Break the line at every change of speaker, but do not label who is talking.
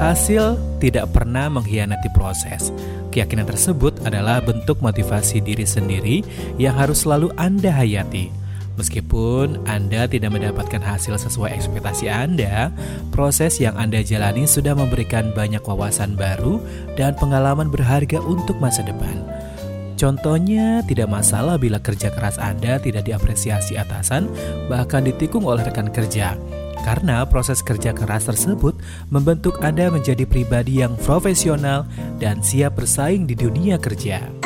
Hasil tidak pernah mengkhianati proses. Keyakinan tersebut adalah bentuk motivasi diri sendiri yang harus selalu Anda hayati. Meskipun Anda tidak mendapatkan hasil sesuai ekspektasi Anda, proses yang Anda jalani sudah memberikan banyak wawasan baru dan pengalaman berharga untuk masa depan. Contohnya, tidak masalah bila kerja keras Anda tidak diapresiasi atasan, bahkan ditikung oleh rekan kerja. Karena proses kerja keras tersebut membentuk Anda menjadi pribadi yang profesional dan siap bersaing di dunia kerja.